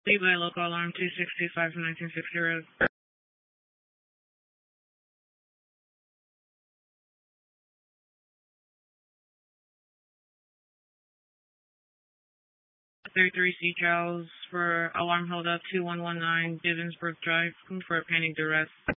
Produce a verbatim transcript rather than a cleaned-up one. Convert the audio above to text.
Levi local alarm two sixty-five from nineteen sixty road. thirty-three C Charles for alarm hold up two one one nine Divensburg Drive for panic duress.